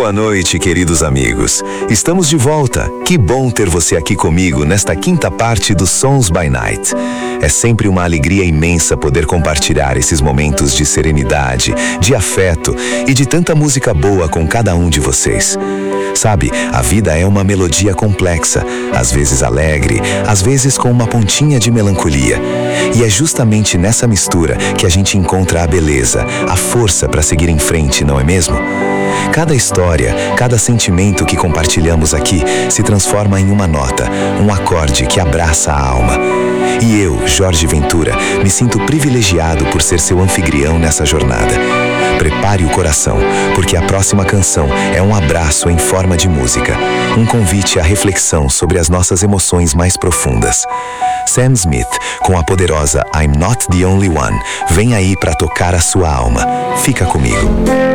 Boa noite, queridos amigos. Estamos de volta. Que bom ter você aqui comigo nesta quinta parte do Songs by Night. É sempre uma alegria imensa poder compartilhar esses momentos de serenidade, de afeto e de tanta música boa com cada um de vocês. Sabe, a vida é uma melodia complexa, às vezes alegre, às vezes com uma pontinha de melancolia. E é justamente nessa mistura que a gente encontra a beleza, a força para seguir em frente, não é mesmo? Cada história, cada sentimento que compartilhamos aqui se transforma em uma nota, um acorde que abraça a alma. E eu, Jorge Ventura, me sinto privilegiado por ser seu anfitrião nessa jornada. Prepare o coração, porque a próxima canção é um abraço em forma de música, um convite à reflexão sobre as nossas emoções mais profundas. Sam Smith, com a poderosa I'm Not the Only One, vem aí para tocar a sua alma. Fica comigo.